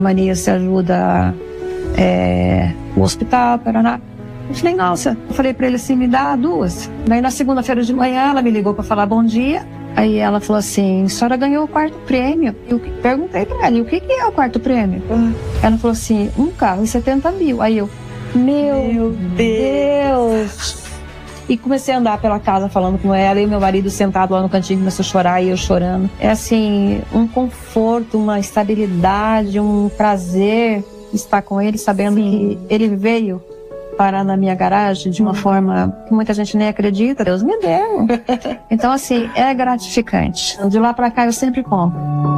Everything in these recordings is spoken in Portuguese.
Maria, se ajuda o hospital, Paraná. Eu falei, nossa. Eu falei pra ele assim, me dá 2. Daí na segunda-feira de manhã ela me ligou pra falar bom dia. Aí ela falou assim, a senhora ganhou o 4º prêmio. Eu perguntei pra ela, e o que é o 4º prêmio? Ela falou assim, um carro e 70 mil. Aí eu, meu Deus! E comecei a andar pela casa falando com ela, e meu marido sentado lá no cantinho começou a chorar e eu chorando. É assim, um conforto, uma estabilidade, um prazer estar com ele, sabendo que ele veio parar na minha garagem de uma forma que muita gente nem acredita. Deus me deu. Então, assim, é gratificante. De lá pra cá eu sempre compro.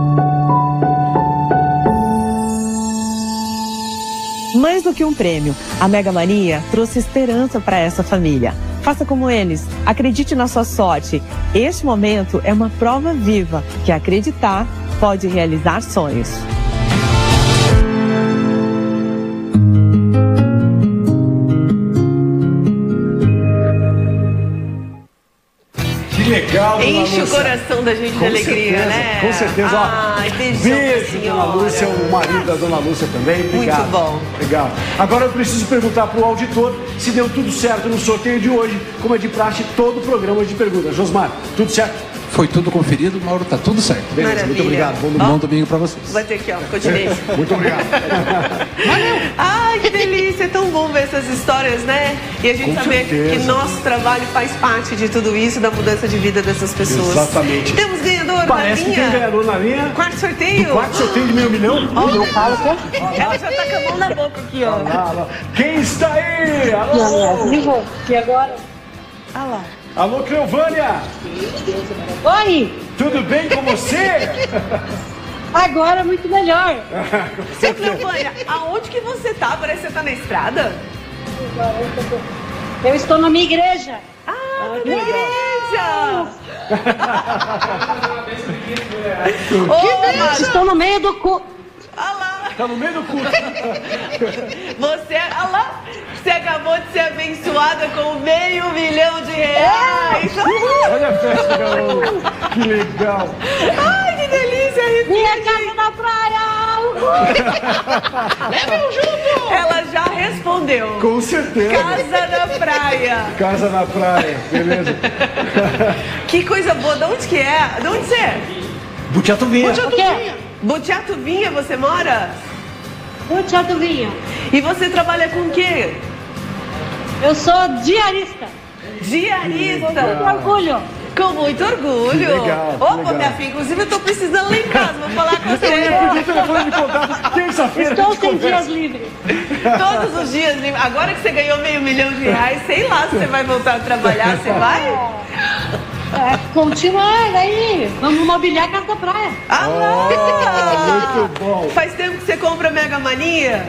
Mais do que um prêmio, a Mega Mania trouxe esperança para essa família. Faça como eles, acredite na sua sorte. Este momento é uma prova viva que acreditar pode realizar sonhos. Que legal, dona Enche Lúcia. o coração da gente de alegria, né? Com certeza. Ai, Beijo, dona Lúcia, o marido da dona Lúcia também. Obrigado. Muito bom. Legal. Agora eu preciso perguntar pro auditor se deu tudo certo no sorteio de hoje, como é de praxe todo o programa de perguntas. Josmar, tudo certo? Foi tudo conferido, Mauro, tá tudo certo. Beleza, Maravilha. muito obrigado. Bom domingo pra vocês. Vai ter aqui, ó, continência. Muito obrigado. Ai, que delícia, é tão bom ver essas histórias, né? E a gente Com saber certeza. que nosso trabalho faz parte de tudo isso, da mudança de vida dessas pessoas. Exatamente. Temos ganhador Parece na que tem linha. ganhador na linha. Quarto sorteio. Do quarto sorteio de $500 milhão. Ela já tá com a mão na boca aqui, ó. Alô. Quem está aí? Alô? E agora? Ah lá. Alô, Cleovânia. Oi! Tudo bem com você? Agora muito melhor. Seu Cleovânia, aonde que você tá? Parece que você tá na estrada. Eu estou na minha igreja. Ah, na igreja! Estou no meio do culto. Ah lá! Tá no meio do culto. Você, ah lá, você acabou de ser abençoada com $500 milhão. Olha a festa, garoto. Que legal. Ai, que delícia! Minha casa na praia. Leva junto! Ela já respondeu. Com certeza. Casa na praia. Casa na praia, beleza. Que coisa boa. De onde que é? De onde você é? Butiatuvinha. Butiatuvinha, você mora? O Teatro Vinha. E você trabalha com o quê? Eu sou diarista. Diarista. Com orgulho. Com muito orgulho. Que legal, que Opa, legal. minha filha, inclusive eu tô precisando lá em casa, vou falar com você. Eu pedi o telefone de contato. Terça-feira a Estou gente sem conversa. dias livres. Todos os dias, agora que você ganhou $500 milhão, sei lá se você vai voltar a trabalhar, você vai? Continuar aí. Vamos mobiliar a casa da praia. Ah lá! Muito bom. Faz tempo que você compra Mega Mania?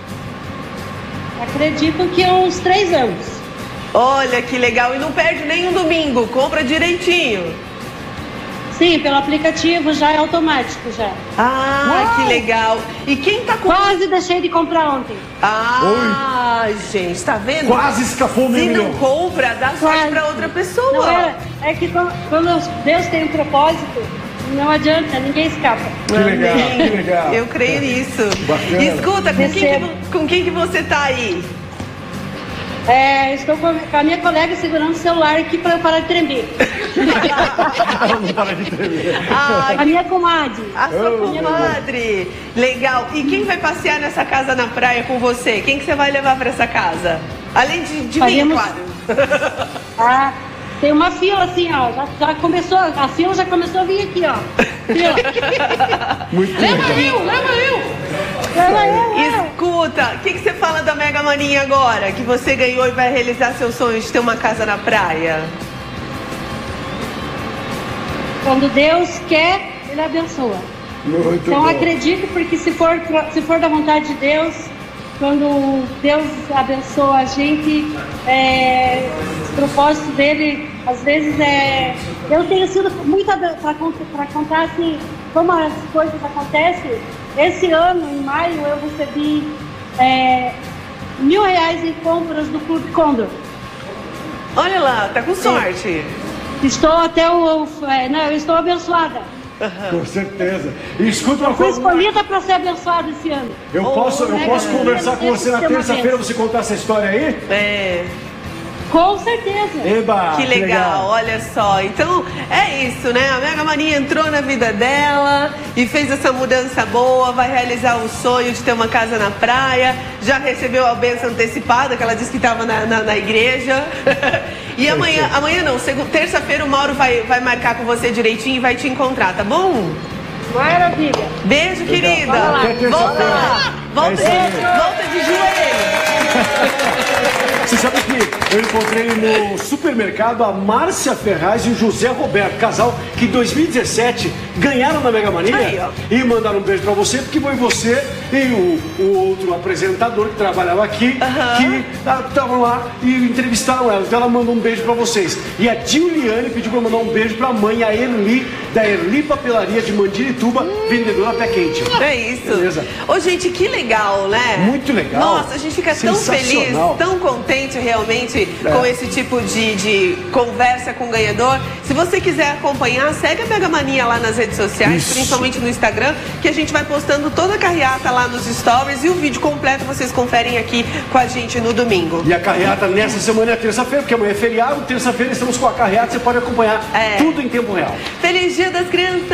Acredito que uns 3 anos. Olha que legal, e não perde nenhum domingo, compra direitinho. Sim, pelo aplicativo já é automático já. Ah, que legal. E quem tá com... Quase deixei de comprar ontem. Ah, gente, tá vendo? Quase escapou o Se $500 não milhão. compra, dá sorte Quase. pra outra pessoa. Não é que quando Deus tem um propósito, não adianta, ninguém escapa. Que legal, Amém. que legal. Eu creio nisso. Bacana. Escuta, com quem que você tá aí? Estou com a minha colega segurando o celular aqui para eu parar de tremer. Não para de tremer. A minha comadre. A sua comadre. Legal. E quem vai passear nessa casa na praia com você? Quem que você vai levar pra essa casa? Além de mim, Faríamos- claro. Tem uma fila assim, ó. Já começou, a fila já começou a vir aqui, ó. Fila. Muito Leva legal. eu. Escuta, o que você fala da Mega Mania agora? Que você ganhou e vai realizar seu sonho de ter uma casa na praia? Quando Deus quer, Ele abençoa. Muito Então bom. acredito, porque se for da vontade de Deus, quando Deus abençoa a gente, o propósito dele, às vezes eu tenho sido muito para contar assim, como as coisas acontecem. Esse ano, em maio, eu recebi R$1.000 em compras do Clube Condor. Olha lá, tá com sorte. Estou até eu estou abençoada. Com certeza. E escuta uma Fui coisa. escolhida para ser abençoada esse ano. Eu posso conversar com você na terça-feira, você contar essa história aí? É. Com certeza. Eba, Que legal, olha só. Então, é isso, né? A Mega Mania entrou na vida dela e fez essa mudança boa, vai realizar o sonho de ter uma casa na praia, já recebeu a bênção antecipada, que ela disse que estava na igreja. E amanhã não, terça-feira o Mauro vai marcar com você direitinho e vai te encontrar, tá bom? Maravilha. Beijo, querida. Volta lá. Volta de joelho. Você sabe que eu encontrei no supermercado a Márcia Ferraz e o José Roberto, casal que em 2017 ganharam na Mega Mania. Aí, ó. E mandaram um beijo pra você, porque foi você e o outro apresentador que trabalhava aqui, que estavam lá e entrevistaram ela. Então ela mandou um beijo pra vocês. E a Juliane pediu pra mandar um beijo pra mãe, a Erli, da Erli Papelaria de Mandirituba, vendedora pé quente. É isso. Beleza. Ô, gente, que legal, né? Muito legal. Nossa, a gente fica tão feliz, tão contente realmente com esse tipo de conversa com o ganhador. Se você quiser acompanhar, segue a Mega Mania lá nas redes sociais, principalmente no Instagram, que a gente vai postando toda a carreata lá nos stories e o vídeo completo vocês conferem aqui com a gente no domingo. E a carreata nessa semana é terça-feira, porque amanhã é feriado, terça-feira estamos com a carreata, você pode acompanhar tudo em tempo real. Feliz Dia das Crianças!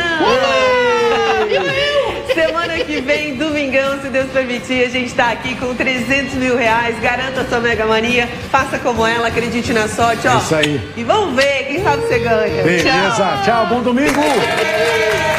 Semana que vem, domingão, se Deus permitir, a gente tá aqui com 300 mil reais. Garanta a sua Mega Mania, faça como ela, acredite na sorte, ó. É isso aí. E vamos ver, quem sabe você ganha. Beleza, tchau bom domingo!